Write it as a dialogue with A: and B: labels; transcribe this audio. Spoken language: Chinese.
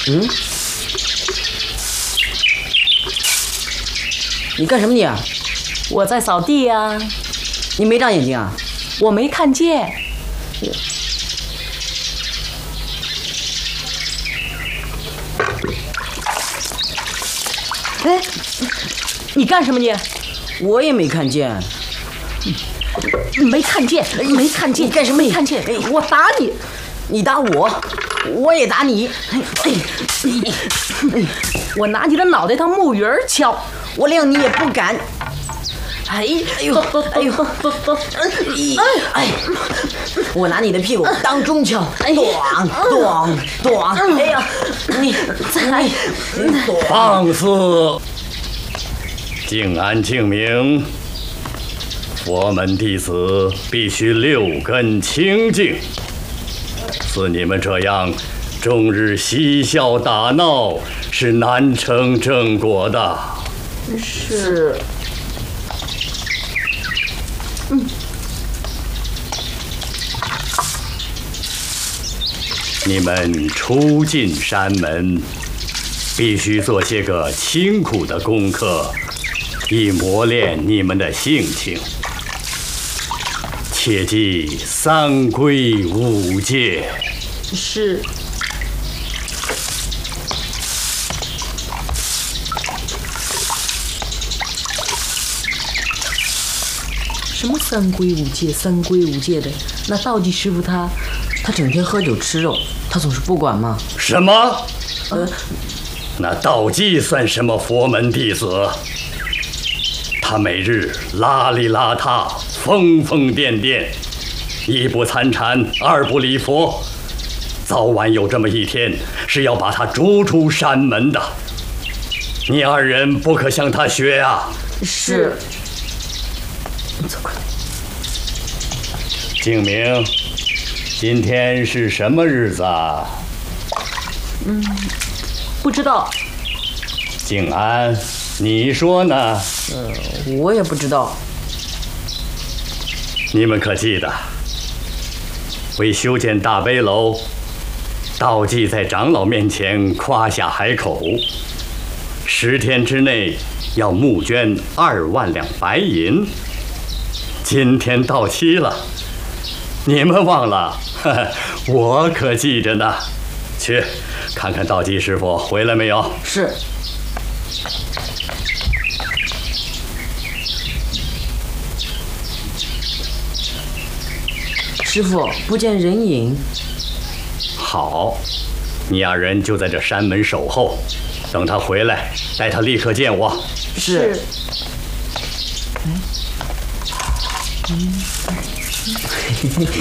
A: 嗯？你干什么你啊？
B: 我在扫地呀。
A: 你没长眼睛啊？
B: 我没看见。哎，你干什么你？
A: 我也没看见。
B: 没看见，没看见。
A: 你干什么？
B: 没看见。我打你。
A: 你打我，我也打你。
B: 我拿你的脑袋当木鱼敲，
A: 我谅你也不敢。哎呦，哎呦，哎，我拿你的屁股当钟敲，咚咚咚。哎呀，你
C: 放肆！静安静明，佛门弟子必须六根清净。似你们这样终日嬉笑打闹，是难成正果的。
B: 是。
C: 你们初进山门，必须做些个清苦的功课，以磨练你们的性情。切记三规五戒。
B: 是。什么三规五戒？三规五戒的，那道济师傅他
A: 整天喝酒吃肉，他总是不管吗？
C: 什么？那道济算什么佛门弟子？他每日邋里邋遢，疯疯癫癫，一不参禅，二不礼佛，早晚有这么一天是要把他逐出山门的。你二人不可向他学啊！
B: 是。
A: 走快。
C: 静明，今天是什么日子啊？
B: 不知道。
C: 静安，你说呢？
A: 我也不知道。
C: 你们可记得，为修建大悲楼，道济在长老面前夸下海口，10天之内要募捐2万两白银。今天到期了，你们忘了？我可记着呢。去看看道济师傅回来没有？
A: 是。师傅，不见人影。
C: 好，你二人就在这山门守候，等他回来，带他立刻见我。
A: 是。